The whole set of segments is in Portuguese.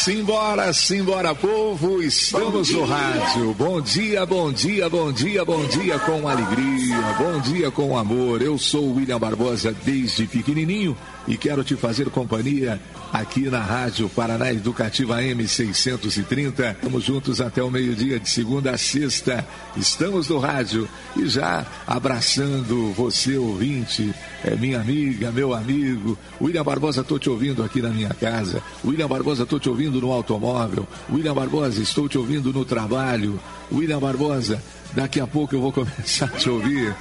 Simbora, simbora, povo, estamos no rádio. Bom dia, bom dia, bom dia, bom dia com alegria, bom dia com amor. Eu sou o William Barbosa desde pequenininho e quero te fazer companhia aqui na Rádio Paraná Educativa M630. Estamos juntos até o meio-dia, de segunda a sexta. Estamos no rádio e já abraçando você, ouvinte, minha amiga, meu amigo. William Barbosa, estou te ouvindo aqui na minha casa. William Barbosa, estou te ouvindo no automóvel. William Barbosa, estou te ouvindo no trabalho. William Barbosa, daqui a pouco eu vou começar a te ouvir.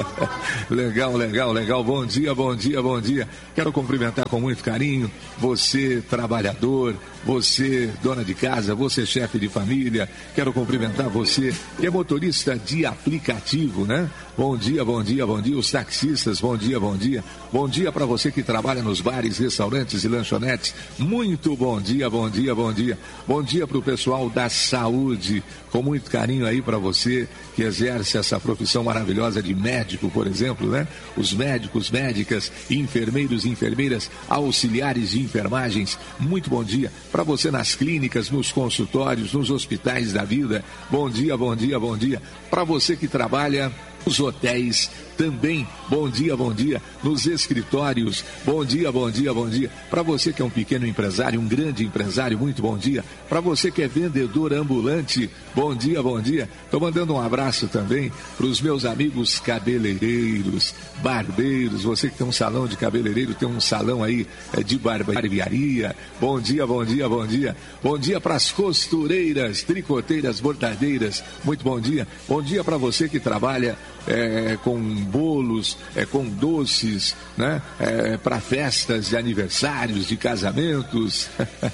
Legal, legal, legal. Bom dia, bom dia, bom dia. Quero cumprimentar com muito carinho você, trabalhador, você, dona de casa, você, chefe de família. Quero cumprimentar você que é motorista de aplicativo, né? Bom dia, bom dia, bom dia. Os taxistas, bom dia, bom dia. Bom dia para você que trabalha nos bares, restaurantes e lanchonetes. Muito bom dia, bom dia, bom dia. Bom dia para o pessoal da saúde, com muito carinho aí para você que exerce essa profissão maravilhosa de médico, por exemplo, né? Os médicos, médicas, enfermeiros, enfermeiras, auxiliares de enfermagens. Muito bom dia para você nas clínicas, nos consultórios, nos hospitais da vida. Bom dia, bom dia, bom dia. Para você que trabalha nos hotéis também, bom dia, bom dia. Nos escritórios, bom dia, bom dia, bom dia. Para você que é um pequeno empresário, um grande empresário, muito bom dia. Para você que é vendedor ambulante, bom dia, bom dia. Estou mandando um abraço também para os meus amigos cabeleireiros, barbeiros. Você que tem um salão de cabeleireiro, tem um salão aí de barbearia. Bom dia, bom dia, bom dia. Bom dia para as costureiras, tricoteiras, bordadeiras. Muito bom dia. Bom dia para você que trabalha com bolos, com doces, né? Para festas de aniversários, de casamentos,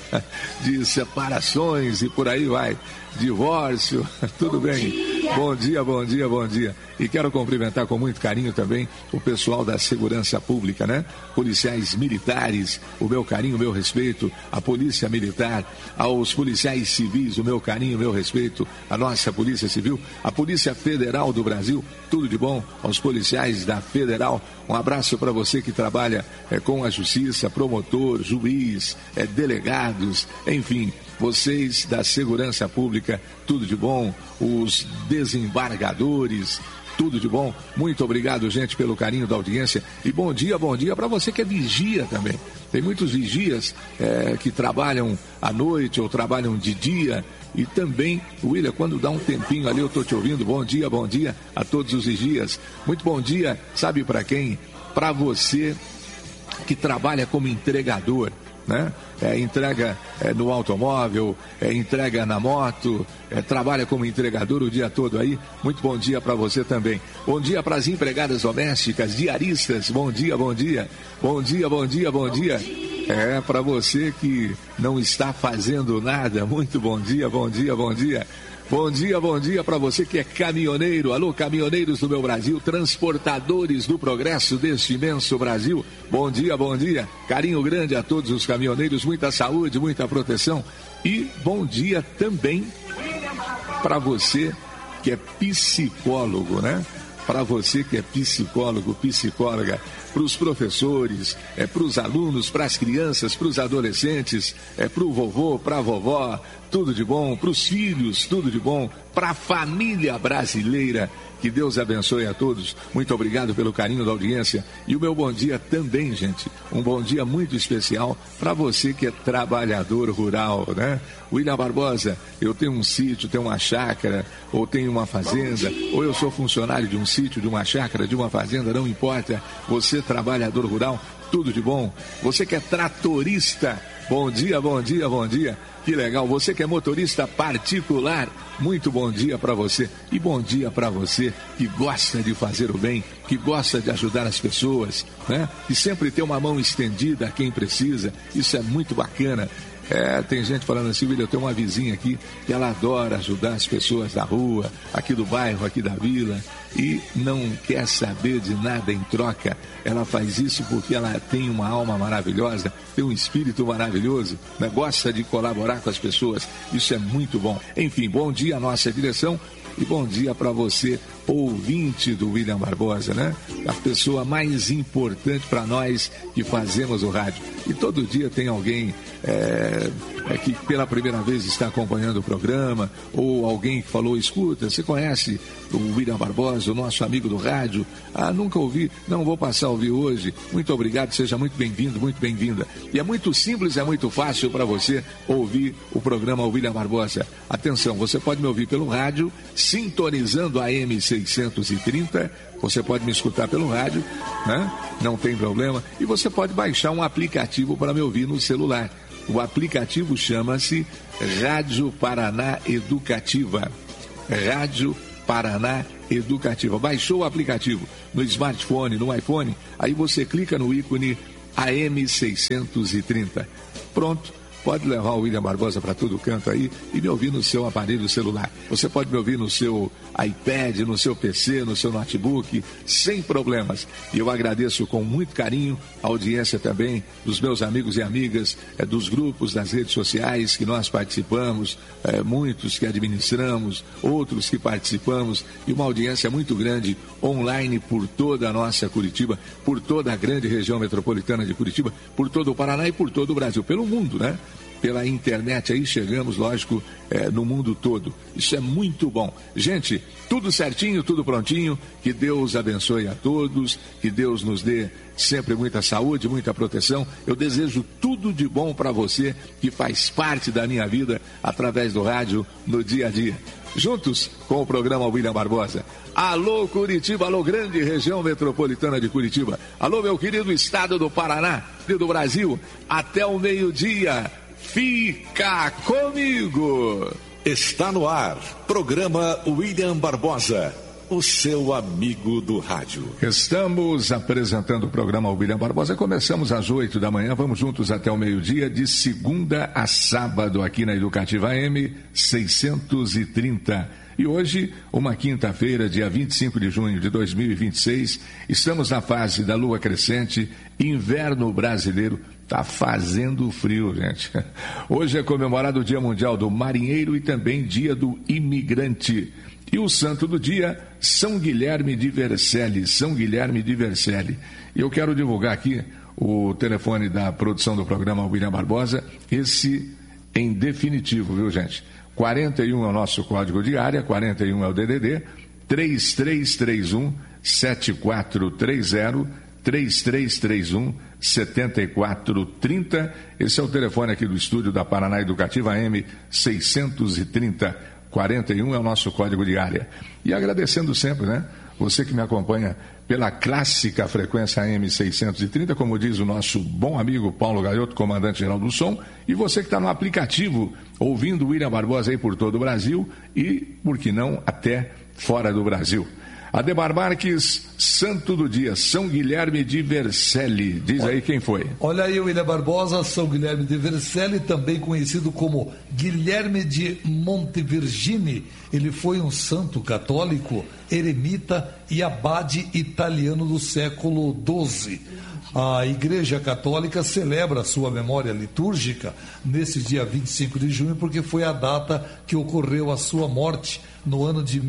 de separações e por aí vai. Divórcio, tudo bem? Bom dia, bom dia, bom dia. E quero cumprimentar com muito carinho também o pessoal da segurança pública, né? Policiais militares, o meu carinho, o meu respeito, a polícia militar, aos policiais civis, o meu carinho, o meu respeito, a nossa polícia civil, a Polícia Federal do Brasil, tudo de bom, aos policiais da Federal. Um abraço para você que trabalha com a justiça, promotor, juiz, delegados, enfim, vocês da segurança pública, tudo de bom, os desembargadores, tudo de bom. Muito obrigado, gente, pelo carinho da audiência. E bom dia para você que é vigia também. Tem muitos vigias que trabalham à noite ou trabalham de dia. E também, William, quando dá um tempinho ali, eu estou te ouvindo. Bom dia a todos os vigias. Muito bom dia, sabe para quem? Para você que trabalha como entregador, né? Entrega no automóvel, entrega na moto, trabalha como entregador o dia todo aí. Muito bom dia para você também. Bom dia para as empregadas domésticas, diaristas. Bom dia, bom dia. Bom dia, bom dia, bom dia. Para você que não está fazendo nada. Muito bom dia, bom dia, bom dia. Bom dia para você que é caminhoneiro. Alô, caminhoneiros do meu Brasil, transportadores do progresso deste imenso Brasil. Bom dia, bom dia. Carinho grande a todos os caminhoneiros, muita saúde, muita proteção. E bom dia também para você que é psicólogo, né? Para você que é psicólogo, psicóloga, para os professores, para os alunos, para as crianças, para os adolescentes, para o vovô, para a vovó, tudo de bom, para os filhos, tudo de bom, para a família brasileira. Que Deus abençoe a todos. Muito obrigado pelo carinho da audiência. E o meu bom dia também, gente. Um bom dia muito especial para você que é trabalhador rural, né? William Barbosa, eu tenho um sítio, tenho uma chácara, ou tenho uma fazenda, ou eu sou funcionário de um sítio, de uma chácara, de uma fazenda, não importa. Você, trabalhador rural, tudo de bom. Você que é tratorista, bom dia, bom dia, bom dia. Que legal, você que é motorista particular, muito bom dia para você. E bom dia para você que gosta de fazer o bem, que gosta de ajudar as pessoas, né? Que sempre tem uma mão estendida a quem precisa. Isso é muito bacana. Tem gente falando assim, William, eu tenho uma vizinha aqui que ela adora ajudar as pessoas da rua, aqui do bairro, aqui da vila, e não quer saber de nada em troca. Ela faz isso porque ela tem uma alma maravilhosa, tem um espírito maravilhoso, né? Gosta de colaborar com as pessoas. Isso é muito bom. Enfim, bom dia à nossa direção e bom dia para você, ouvinte do William Barbosa, né? A pessoa mais importante para nós que fazemos o rádio. E todo dia tem alguém que pela primeira vez está acompanhando o programa, ou alguém que falou, escuta, você conhece o William Barbosa, o nosso amigo do rádio? Ah, nunca ouvi, não, vou passar a ouvir hoje. Muito obrigado, seja muito bem-vindo, muito bem-vinda. E é muito simples, é muito fácil para você ouvir o programa William Barbosa. Atenção, você pode me ouvir pelo rádio, sintonizando a M630, você pode me escutar pelo rádio, né? Não tem problema. E você pode baixar um aplicativo para me ouvir no celular. O aplicativo chama-se Rádio Paraná Educativa. Rádio Paraná Educativa. Baixou o aplicativo no smartphone, no iPhone, aí você clica no ícone AM630. Pronto. Pode levar o William Barbosa para todo canto aí e me ouvir no seu aparelho celular. Você pode me ouvir no seu iPad, no seu PC, no seu notebook, sem problemas. E eu agradeço com muito carinho a audiência também dos meus amigos e amigas, dos grupos das redes sociais que nós participamos, muitos que administramos, outros que participamos, e uma audiência muito grande online por toda a nossa Curitiba, por toda a grande região metropolitana de Curitiba, por todo o Paraná e por todo o Brasil, pelo mundo, né? Pela internet aí chegamos, lógico, no mundo todo. Isso é muito bom. Gente, tudo certinho, tudo prontinho. Que Deus abençoe a todos, que Deus nos dê sempre muita saúde, muita proteção. Eu desejo tudo de bom para você que faz parte da minha vida através do rádio no dia a dia. Juntos com o programa William Barbosa. Alô Curitiba, alô grande região metropolitana de Curitiba. Alô meu querido estado do Paraná, do Brasil. Até o meio-dia. Fica comigo! Está no ar, programa William Barbosa, o seu amigo do rádio. Estamos apresentando o programa William Barbosa. Começamos às 8 da manhã, vamos juntos até o meio-dia, de segunda a sábado, aqui na Educativa M 630. E hoje, uma quinta-feira, dia 25 de junho de 2026, estamos na fase da lua crescente, inverno brasileiro. Tá fazendo frio, gente. Hoje é comemorado o Dia Mundial do Marinheiro e também Dia do Imigrante. E o santo do dia, São Guilherme de Vercelli. São Guilherme de Vercelli. E eu quero divulgar aqui o telefone da produção do programa William Barbosa, esse em definitivo, viu, gente? 41 é o nosso código de área, 41 é o DDD, 3331-7430, 3331-7430. Esse é o telefone aqui do estúdio da Paraná Educativa M 630. 41 é o nosso código de área. E agradecendo sempre, né? Você que me acompanha pela clássica frequência AM 630, como diz o nosso bom amigo Paulo Gaioto, comandante-geral do som, e você que está no aplicativo, ouvindo William Barbosa aí por todo o Brasil e, por que não, até fora do Brasil. Ademar Marques, santo do dia, São Guilherme de Vercelli. Diz aí quem foi. Olha aí o William Barbosa, São Guilherme de Vercelli, também conhecido como Guilherme de Montevergine. Ele foi um santo católico, eremita e abade italiano do século XII. A Igreja Católica celebra a sua memória litúrgica nesse dia 25 de junho, porque foi a data que ocorreu a sua morte, no ano de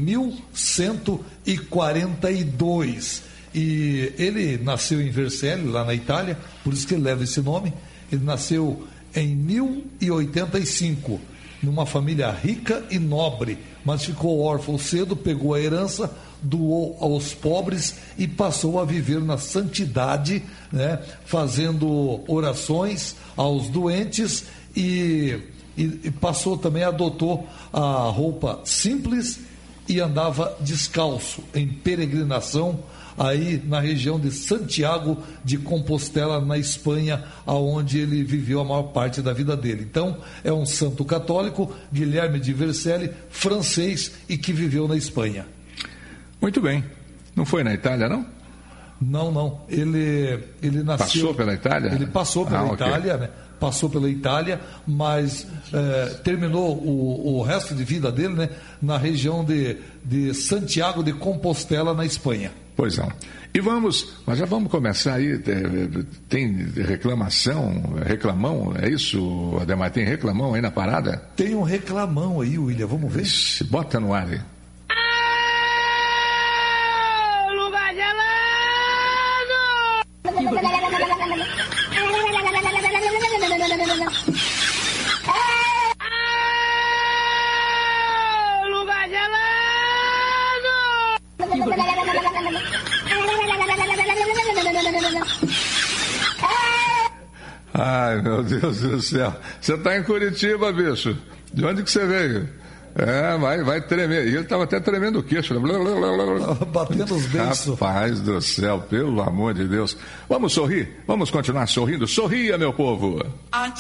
1142. E ele nasceu em Vercelli, lá na Itália, por isso que ele leva esse nome. Ele nasceu em 1085, numa família rica e nobre, mas ficou órfão cedo, pegou a herança, doou aos pobres e passou a viver na santidade, né, fazendo orações aos doentes e passou também, adotou a roupa simples e andava descalço em peregrinação aí na região de Santiago de Compostela, na Espanha, aonde ele viveu a maior parte da vida dele. Então, é um santo católico, Guilherme de Vercelli, francês e que viveu na Espanha. Muito bem. Não foi na Itália, não? Não. Ele nasceu... Passou pela Itália? Ele passou pela Itália, né? Passou pela Itália, mas terminou o resto de vida dele, né, na região de Santiago de Compostela, na Espanha. Pois não. E mas já vamos começar aí, tem reclamão, é isso, Ademar? Tem reclamão aí na parada? Tem um reclamão aí, William, vamos ver? Ixi, bota no ar aí. Ai, meu Deus do céu. Você está em Curitiba, bicho. De onde que você veio? Vai tremer. E ele estava até tremendo o queixo. Batendo os beiços. Rapaz do céu, pelo amor de Deus. Vamos sorrir? Vamos continuar sorrindo? Sorria, meu povo.